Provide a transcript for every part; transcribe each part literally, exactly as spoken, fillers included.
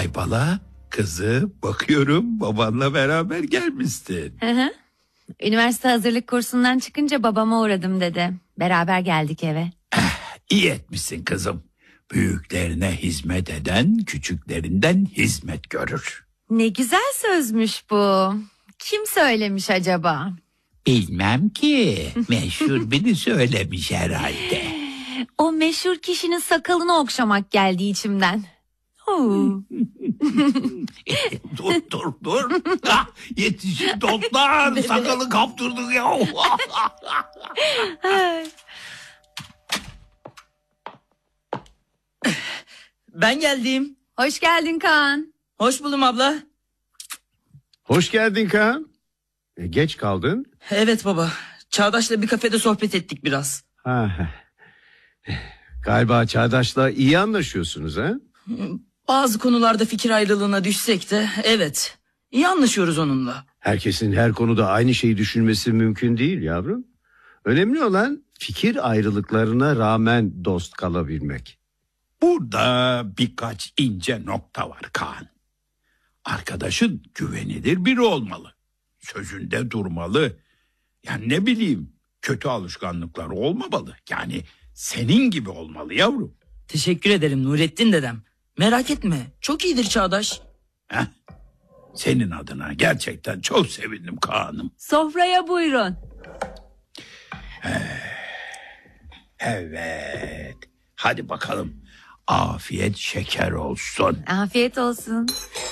Aybala kızı bakıyorum babanla beraber gelmişsin. Hı hı. Üniversite hazırlık kursundan çıkınca babama uğradım dedi. Beraber geldik eve. Eh, iyi etmişsin kızım. Büyüklerine hizmet eden küçüklerinden hizmet görür. Ne güzel sözmüş bu. Kim söylemiş acaba? Bilmem ki. Meşhur biri söylemiş herhalde. O meşhur kişinin sakalını okşamak geldi içimden. dur dur dur. Ah, yetişin dostlar. Sakalı kaptırdık ya. Ben geldim. Hoş geldin Kaan. Hoş buldum abla. Hoş geldin Kaan. E, geç kaldın. Evet baba. Çağdaş'la bir kafede sohbet ettik biraz. Ha. Galiba Çağdaş'la iyi anlaşıyorsunuz ha? Bazı konularda fikir ayrılığına düşsek de evet. İyi anlaşıyoruz onunla. Herkesin her konuda aynı şeyi düşünmesi mümkün değil yavrum. Önemli olan fikir ayrılıklarına rağmen dost kalabilmek. Burada birkaç ince nokta var Kaan. Arkadaşın güvenilir biri olmalı. Sözünde durmalı. Yani ne bileyim, kötü alışkanlıkları olmamalı. Yani senin gibi olmalı yavrum. Teşekkür ederim Nurettin dedem. Merak etme, çok iyidir Çağdaş. Heh, senin adına gerçekten çok sevindim Kaan'ım. Sofraya buyurun. Evet. Hadi bakalım. Afiyet şeker olsun. Afiyet olsun.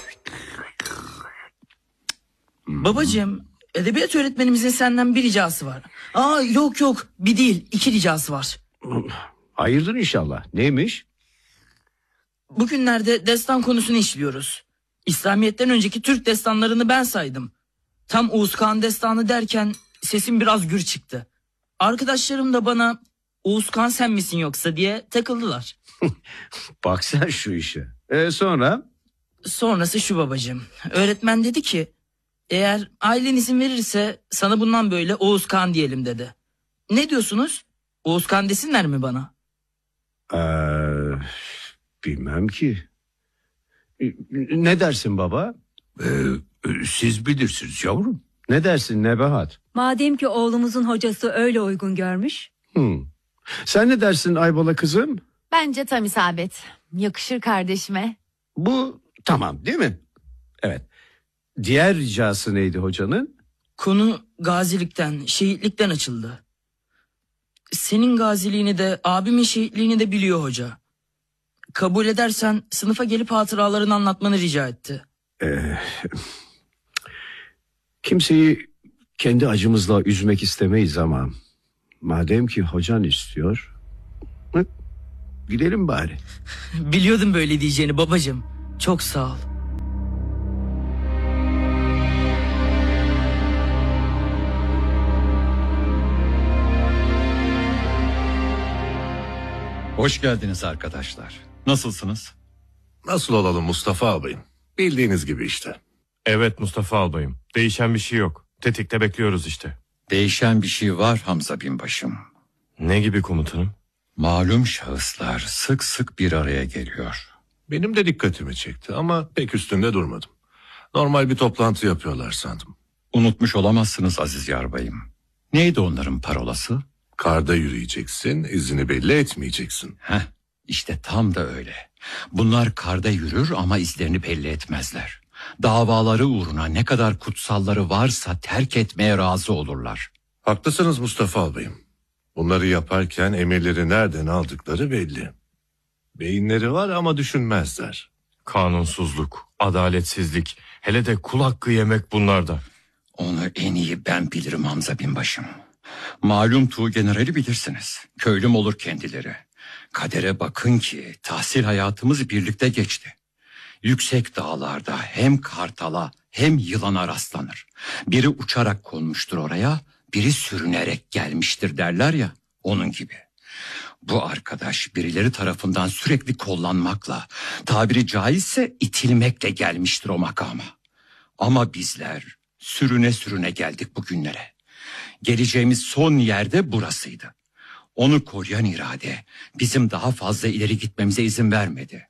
Babacığım, edebiyat öğretmenimizin senden bir ricası var. Aa yok yok, bir değil, iki ricası var. Hayırdır inşallah. Neymiş? Bugünlerde destan konusunu işliyoruz. İslamiyet'ten önceki Türk destanlarını ben saydım. Tam Oğuz Kağan destanı derken sesim biraz gür çıktı. Arkadaşlarım da bana Oğuz Kağan sen misin yoksa diye takıldılar. Bak sen şu işe. E sonra? Sonrası şu babacığım. Öğretmen dedi ki eğer ailen izin verirse sana bundan böyle Oğuz Kağan diyelim dedi. Ne diyorsunuz? Oğuz Kağan desinler mi bana? Ee, bilmem ki. Ne dersin baba? Ee, siz bilirsiniz yavrum. Ne dersin Nebahat? Madem ki oğlumuzun hocası öyle uygun görmüş. Hmm. Sen ne dersin Aybala kızım? Bence tam isabet. Yakışır kardeşime. Bu tamam değil mi? Evet. Diğer ricası neydi hocanın? Konu gazilikten, şehitlikten açıldı. Senin gaziliğini de abimin şehitliğini de biliyor hoca. Kabul edersen sınıfa gelip hatıralarını anlatmanı rica etti. Ee, kimseyi kendi acımızla üzmek istemeyiz ama madem ki hocan istiyor, hı, gidelim bari. Biliyordum böyle diyeceğini babacığım. Çok sağ ol. Hoş geldiniz arkadaşlar. Nasılsınız? Nasıl olalım Mustafa ağabeyim? Bildiğiniz gibi işte. Evet Mustafa albayım. Değişen bir şey yok. Tetikte bekliyoruz işte. Değişen bir şey var Hamza binbaşım. Ne gibi komutanım? Malum şahıslar sık sık bir araya geliyor. Benim de dikkatimi çekti ama pek üstünde durmadım. Normal bir toplantı yapıyorlar sandım. Unutmuş olamazsınız Aziz Yarbayım. Neydi onların parolası? Karda yürüyeceksin, izini belli etmeyeceksin. Heh, işte tam da öyle. Bunlar karda yürür ama izlerini belli etmezler. Davaları uğruna ne kadar kutsalları varsa terk etmeye razı olurlar. Haklısınız Mustafa ağabeyim. Bunları yaparken emirleri nereden aldıkları belli. Beyinleri var ama düşünmezler. Kanunsuzluk, adaletsizlik, hele de kul hakkı yemek bunlarda. Onu en iyi ben bilirim Hamza binbaşım. Malum Tuğgeneral'i bilirsiniz. Köylüm olur kendileri. Kadere bakın ki tahsil hayatımız birlikte geçti. Yüksek dağlarda hem kartala hem yılana rastlanır. Biri uçarak konmuştur oraya, biri sürünerek gelmiştir derler ya, onun gibi. Bu arkadaş birileri tarafından sürekli kollanmakla, tabiri caizse itilmekle gelmiştir o makama. Ama bizler sürüne sürüne geldik bugünlere. Geleceğimiz son yerde burasıydı. Onu koruyan irade bizim daha fazla ileri gitmemize izin vermedi.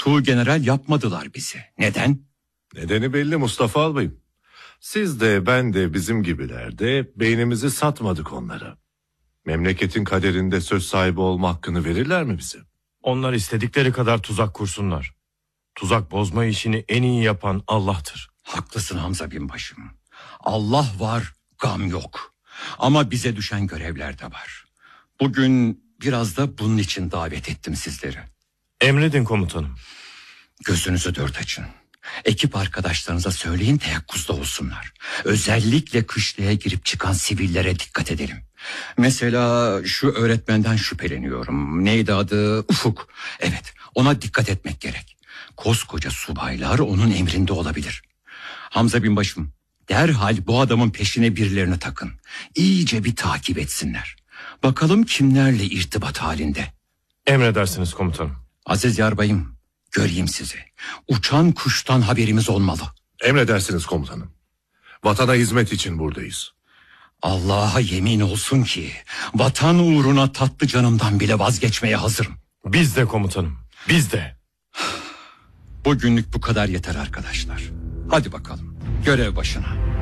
Tuğgeneral yapmadılar bizi. Neden? Nedeni belli Mustafa Albayım. Siz de ben de bizim gibiler de beynimizi satmadık onlara. Memleketin kaderinde söz sahibi olma hakkını verirler mi bize? Onlar istedikleri kadar tuzak kursunlar. Tuzak bozma işini en iyi yapan Allah'tır. Haklısın Hamza binbaşım. Allah var, gam yok. Ama bize düşen görevler de var. Bugün biraz da bunun için davet ettim sizleri. Emredin komutanım. Gözünüzü dört açın. Ekip arkadaşlarınıza söyleyin teyakkuzda olsunlar. Özellikle kışlaya girip çıkan sivillere dikkat edelim. Mesela şu öğretmenden şüpheleniyorum. Neydi adı? Ufuk. Evet, ona dikkat etmek gerek. Koskoca subaylar onun emrinde olabilir. Hamza binbaşım, derhal bu adamın peşine birilerini takın. İyice bir takip etsinler. Bakalım kimlerle irtibat halinde. Emredersiniz komutanım. Aziz yarbayım, göreyim sizi. Uçan kuştan haberimiz olmalı. Emredersiniz komutanım. Vatana hizmet için buradayız. Allah'a yemin olsun ki vatan uğruna tatlı canımdan bile vazgeçmeye hazırım. Biz de komutanım, biz de. Bugünlük bu kadar yeter arkadaşlar. Hadi bakalım, görev başına.